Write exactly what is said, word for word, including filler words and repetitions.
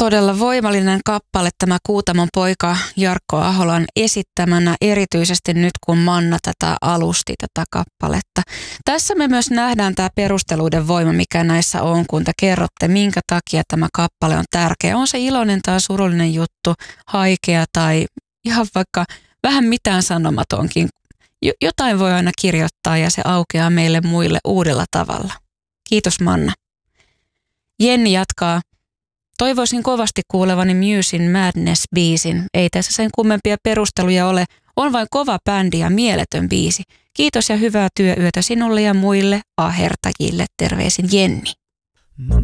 Todella voimallinen kappale tämä Kuutamon poika Jarkko Aholan esittämänä, erityisesti nyt kun Manna tätä alusti tätä kappaletta. Tässä me myös nähdään tämä perusteluiden voima, mikä näissä on, kun te kerrotte, minkä takia tämä kappale on tärkeä. On se iloinen tai surullinen juttu, haikea tai ihan vaikka vähän mitään sanomatonkin. Jotain voi aina kirjoittaa ja se aukeaa meille muille uudella tavalla. Kiitos Manna. Jenni jatkaa. Toivoisin kovasti kuulevani Musin Madness-biisin. Ei tässä sen kummempia perusteluja ole. On vain kova bändi ja mieletön biisi. Kiitos ja hyvää työyötä sinulle ja muille ahertajille. Terveisin Jenni. Mama